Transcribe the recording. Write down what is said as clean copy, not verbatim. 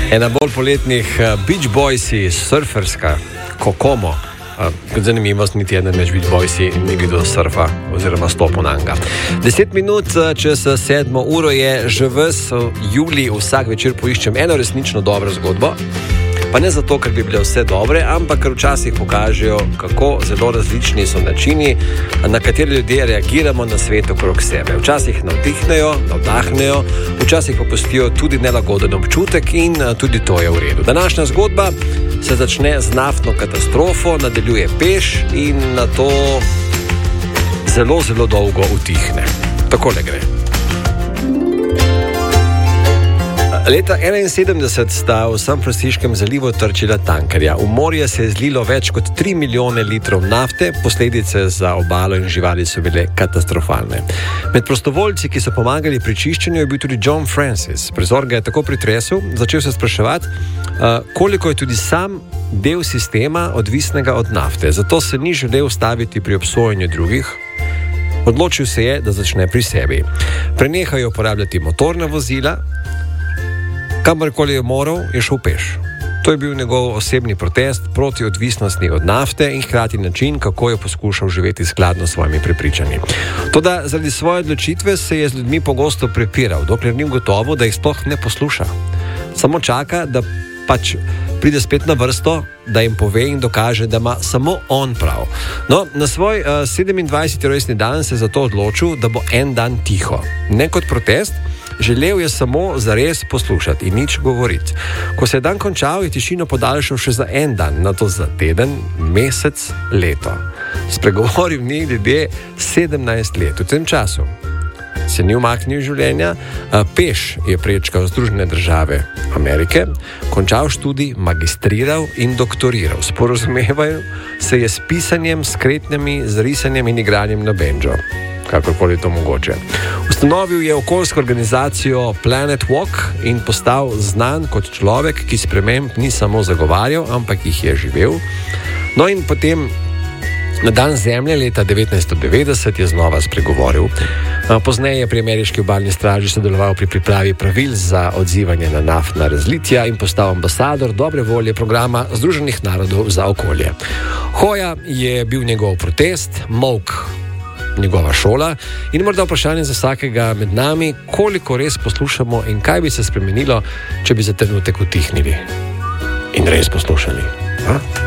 Ena bolj poletnih Beach Boysi, surferska, Kokomo. Kot zanimivost, niti eden med Beach Boysi ni videl surfa oziroma stopu na njega. 10 minut čez 7 uro je že ves julij, vsak večer poiščem eno resnično dobro zgodbo. Pa ne zato, ker bi bile vse dobre, ampak ker včasih pokažejo, kako zelo različni so načini, na katere ljudje reagiramo na svet okrog sebe. Včasih navdihnejo, navdahnejo, včasih pa pustijo tudi nelagoden občutek in tudi to je v redu. Današnja zgodba se začne z naftno katastrofo, nadaljuje peš in na to zelo, zelo dolgo utihne. Takole gre. Leta 1971 sta v San Franciskem zalivu trčila tankerja. V morje se je zlilo več kot 3 milijone litrov nafte, posledice za obalo in živali so bile katastrofalne. Med prostovoljci, ki so pomagali pri čiščenju, je bil tudi John Francis. Prizor ga je tako pretresel, začel se spraševati, koliko je tudi sam del sistema odvisnega od nafte. Zato se ni želel staviti pri obsojanju drugih. Odločil se je, da začne pri sebi. Prenehal je uporabljati motorna vozila, kamorkoli je moral, je šel peš. To je bil njegov osebni protest proti odvisnosti od nafte in hkrati način, kako je poskušal živeti skladno s svojimi prepričanji. Toda zaradi svoje odločitve se je z ljudmi pogosto prepiral, dokler ni gotovo, da jih sploh ne posluša. Samo čaka, da pač pride spet na vrsto, da jim pove in dokaže, da ima samo on prav. No, na svoj 27. rojstni dan se je zato odločil, da bo en dan tiho. Ne kot protest, želel je samo zares poslušati in nič govoriti. Ko se je dan končal, je tišino podaljšal še za en dan, nato za teden, mesec, leto. Spregovoril ni ljudje 17 let. V tem času se ni umaknil življenja, peš je prečkal Združene države Amerike, končal študij, magistriral in doktoriral. Sporazumeval se je s pisanjem, s kretnjami, z risanjem in igranjem na bendžo. Kakorkoli to mogoče. Ustanovil je okoljsko organizacijo Planet Walk in postal znan kot človek, ki sprememb ni samo zagovarjal, ampak jih je živel. No in potem na dan Zemlje leta 1990 je znova spregovoril. Pozneje je pri ameriški obalni straži sodeloval pri pripravi pravil za odzivanje na naftna razlitja in postal ambasador dobre volje programa Združenih narodov za okolje. Hoja je bil njegov protest, molk njegova šola in morda vprašanje za vsakega med nami, koliko res poslušamo in kaj bi se spremenilo, če bi za trenutek utihnili in res poslušali.